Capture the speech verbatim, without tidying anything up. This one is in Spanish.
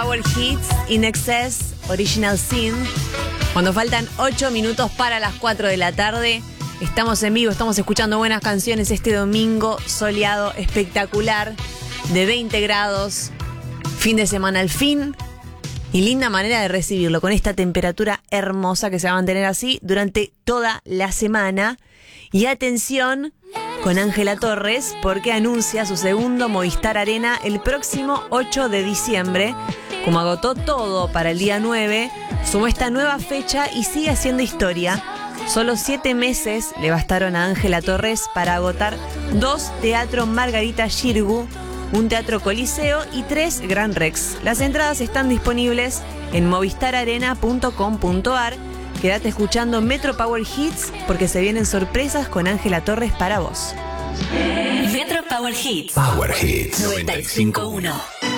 Power Hits, In Excess, Original Sin. Cuando faltan ocho minutos para las cuatro de la tarde, estamos en vivo, estamos escuchando buenas canciones este domingo soleado, espectacular, de veinte grados, fin de semana al fin. Y linda manera de recibirlo, con esta temperatura hermosa que se va a mantener así durante toda la semana. Y atención con Ángela Torres, porque anuncia su segundo Movistar Arena el próximo ocho de diciembre. Como agotó todo para el día nueve, sumó esta nueva fecha y sigue haciendo historia. Solo siete meses le bastaron a Ángela Torres para agotar dos Teatro Margarita Xirgu, un Teatro Coliseo y tres Gran Rex. Las entradas están disponibles en movistar arena punto com punto ar. Quédate escuchando Metro Power Hits porque se vienen sorpresas con Ángela Torres para vos. Metro Power Hits. Power Hits noventa y cinco punto uno.